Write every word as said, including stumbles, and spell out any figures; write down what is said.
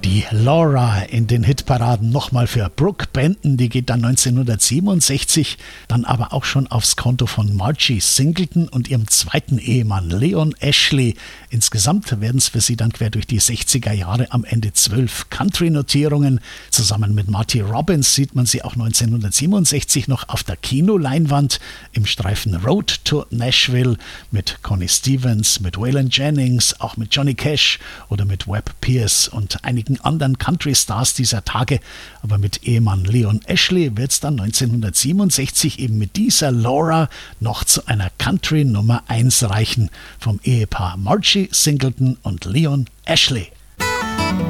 Die Laura in den Hitparaden nochmal für Brooke Benton, die geht dann neunzehnhundertsiebenundsechzig dann aber auch schon aufs Konto von Margie Singleton und ihrem zweiten Ehemann Leon Ashley. Insgesamt werden es für sie dann quer durch die sechziger Jahre am Ende zwölf Country-Notierungen. Zusammen mit Marty Robbins sieht man sie auch neunzehnhundertsiebenundsechzig noch auf der Kinoleinwand im Streifen Road to Nashville mit Connie Stevens, mit Waylon Jennings, auch mit Johnny Cash oder mit Webb Pierce und einigen anderen Country-Stars dieser Tage. Aber mit Ehemann Leon Ashley wird es dann neunzehnhundertsiebenundsechzig eben mit dieser Laura noch zu einer Country Nummer eins reichen vom Ehepaar Margie Singleton und Leon Ashley.